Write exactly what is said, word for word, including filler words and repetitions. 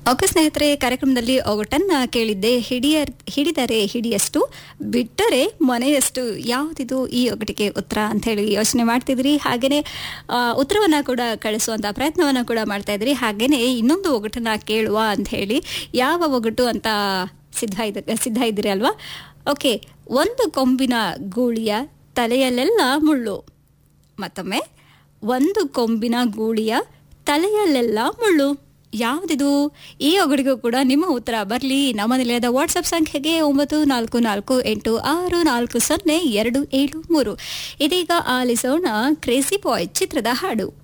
Okay ಸ್ನೇಹಿತರೆ, ಕಾರ್ಯಕ್ರಮದಲ್ಲಿ ಒಗಟನ್ನ ಕೇಳಿದ್ದೆ. ಹಿಡಿಯ ಹಿಡಿದರೆ ಹಿಡಿಯಷ್ಟು, ಬಿಟ್ಟರೆ ಮನೆಯಷ್ಟು. ಯಾವುದಿದು ಈ ಒಗಟಿಗೆ ಉತ್ತರ ಅಂತ ಹೇಳಿ ಯೋಚನೆ ಮಾಡ್ತಿದ್ರಿ. ಹಾಗೇನೆ ಉತ್ತರವನ್ನ ಕೂಡ ಕಳಿಸುವಂತ ಪ್ರಯತ್ನವನ್ನ ಕೂಡ ಮಾಡ್ತಾ ಇದ್ರಿ. ಹಾಗೇನೆ ಇನ್ನೊಂದು ಒಗಟನ್ನ ಕೇಳುವ ಅಂತ ಹೇಳಿ, ಯಾವ ಒಗಟು ಅಂತ ಸಿದ್ಧ ಇದ ಸಿದ್ಧ ಇದ್ದೀರಿ ಅಲ್ವಾ? ಓಕೆ, ಒಂದು ಕೊಂಬಿನ ಗೂಳಿಯ ತಲೆಯಲ್ಲೆಲ್ಲ ಮುಳ್ಳು. ಮತ್ತೊಮ್ಮೆ, ಒಂದು ಕೊಂಬಿನ ಗೂಳಿಯ ತಲೆಯಲ್ಲೆಲ್ಲ ಮುಳ್ಳು. ಯಾವುದಿದು? ಈ ಒಗಟಿಗೂ ಕೂಡ ನಿಮ್ಮ ಉತ್ತರ ಬರಲಿ ನಮ್ಮ ನಿಲಯದ ವಾಟ್ಸಪ್ ಸಂಖ್ಯೆಗೆ ಒಂಬತ್ತು ನಾಲ್ಕು ನಾಲ್ಕು ಎಂಟು ಆರು ನಾಲ್ಕು ಸೊನ್ನೆ ಎರಡು ಏಳು ಮೂರು. ಇದೀಗ ಆಲಿಸೋಣ ಕ್ರೇಜಿ ಬಾಯ್ ಚಿತ್ರದ ಹಾಡು.